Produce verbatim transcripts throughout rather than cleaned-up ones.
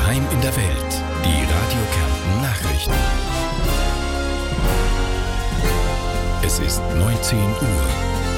Daheim in der Welt. Die Radio Kärnten Nachrichten. Es ist neunzehn Uhr.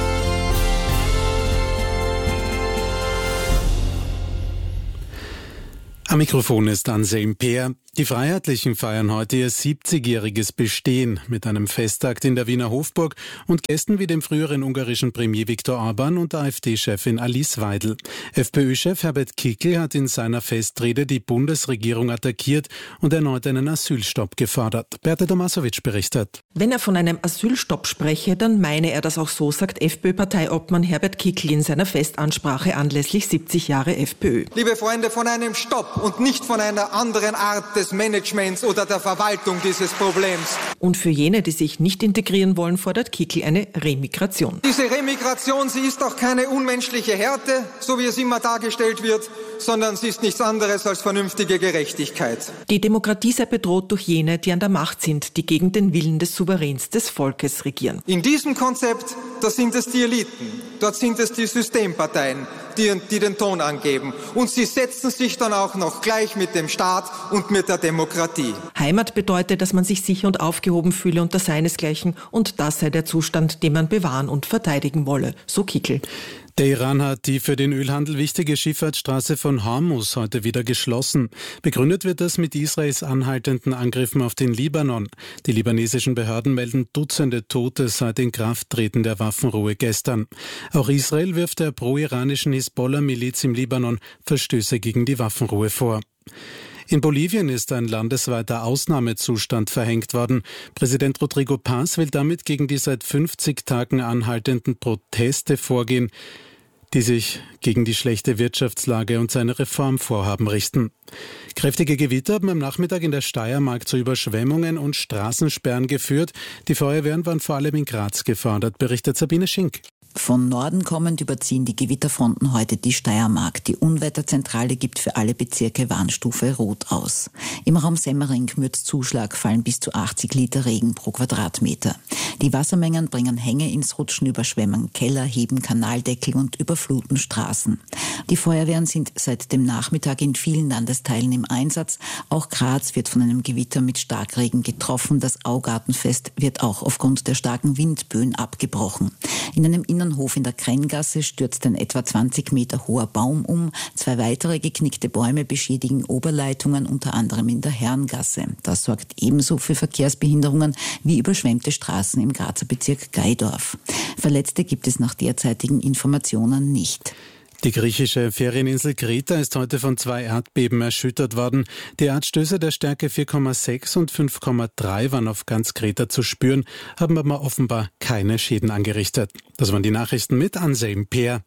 Am Mikrofon ist Anselm Peer. Die Freiheitlichen feiern heute ihr siebzigjähriges Bestehen mit einem Festakt in der Wiener Hofburg und Gästen wie dem früheren ungarischen Premier Viktor Orbán und AfD-Chefin Alice Weidel. FPÖ-Chef Herbert Kickl hat in seiner Festrede die Bundesregierung attackiert und erneut einen Asylstopp gefordert. Berta Tomasowitsch berichtet. Wenn er von einem Asylstopp spreche, dann meine er das auch so, sagt FPÖ-Parteiobmann Herbert Kickl in seiner Festansprache anlässlich siebzig Jahre FPÖ. Liebe Freunde, von einem Stopp und nicht von einer anderen Art des Managements oder der Verwaltung dieses Problems. Und für jene, die sich nicht integrieren wollen, fordert Kickl eine Remigration. Diese Remigration, sie ist doch keine unmenschliche Härte, so wie es immer dargestellt wird, sondern sie ist nichts anderes als vernünftige Gerechtigkeit. Die Demokratie sei bedroht durch jene, die an der Macht sind, die gegen den Willen des Souveräns des Volkes regieren. In diesem Konzept, da sind es die Eliten, dort sind es die Systemparteien, die, die den Ton angeben. Und sie setzen sich dann auch noch gleich mit dem Staat und mit der Demokratie. Heimat bedeutet, dass man sich sicher und aufgehoben fühle unter seinesgleichen, und das sei der Zustand, den man bewahren und verteidigen wolle, so Kickl. Der Iran hat die für den Ölhandel wichtige Schifffahrtsstraße von Hormuz heute wieder geschlossen. Begründet wird das mit Israels anhaltenden Angriffen auf den Libanon. Die libanesischen Behörden melden Dutzende Tote seit Inkrafttreten der Waffenruhe gestern. Auch Israel wirft der pro-iranischen Hisbollah-Miliz im Libanon Verstöße gegen die Waffenruhe vor. In Bolivien ist ein landesweiter Ausnahmezustand verhängt worden. Präsident Rodrigo Paz will damit gegen die seit fünfzig Tagen anhaltenden Proteste vorgehen, die sich gegen die schlechte Wirtschaftslage und seine Reformvorhaben richten. Kräftige Gewitter haben am Nachmittag in der Steiermark zu Überschwemmungen und Straßensperren geführt. Die Feuerwehren waren vor allem in Graz gefordert, berichtet Sabine Schink. Von Norden kommend überziehen die Gewitterfronten heute die Steiermark. Die Unwetterzentrale gibt für alle Bezirke Warnstufe Rot aus. Im Raum Semmering, Mürzzuschlag, fallen bis zu achtzig Liter Regen pro Quadratmeter. Die Wassermengen bringen Hänge ins Rutschen, überschwemmen Keller, heben Kanaldeckel und überfluten Straßen. Die Feuerwehren sind seit dem Nachmittag in vielen Landesteilen im Einsatz. Auch Graz wird von einem Gewitter mit Starkregen getroffen. Das Augartenfest wird auch aufgrund der starken Windböen abgebrochen. In einem Innenhof in der Krenngasse stürzt ein etwa zwanzig Meter hoher Baum um. Zwei weitere geknickte Bäume beschädigen Oberleitungen, unter anderem in der Herrengasse. Das sorgt ebenso für Verkehrsbehinderungen wie überschwemmte Straßen im Grazer Bezirk Gaidorf. Verletzte gibt es nach derzeitigen Informationen nicht. Die griechische Ferieninsel Kreta ist heute von zwei Erdbeben erschüttert worden. Die Erdstöße der Stärke vier Komma sechs und fünf Komma drei waren auf ganz Kreta zu spüren, haben aber offenbar keine Schäden angerichtet. Das waren die Nachrichten mit Anselm Peer.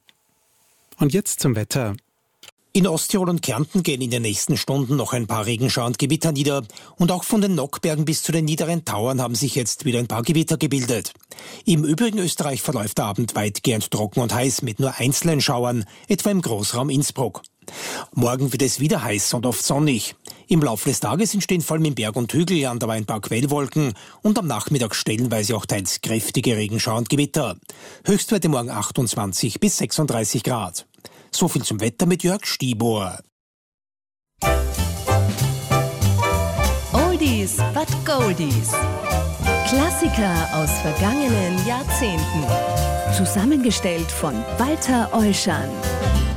Und jetzt zum Wetter. In Osttirol und Kärnten gehen in den nächsten Stunden noch ein paar Regenschauer und Gewitter nieder. Und auch von den Nockbergen bis zu den niederen Tauern haben sich jetzt wieder ein paar Gewitter gebildet. Im übrigen Österreich verläuft der Abend weitgehend trocken und heiß mit nur einzelnen Schauern, etwa im Großraum Innsbruck. Morgen wird es wieder heiß und oft sonnig. Im Laufe des Tages entstehen vor allem in Berg und Hügel andauernd ein paar Quellwolken und am Nachmittag stellenweise auch teils kräftige Regenschauer und Gewitter. Höchstwerte morgen achtundzwanzig bis sechsunddreißig Grad. So viel zum Wetter mit Jörg Stibor. Oldies but Goldies. Klassiker aus vergangenen Jahrzehnten. Zusammengestellt von Walter Euschan.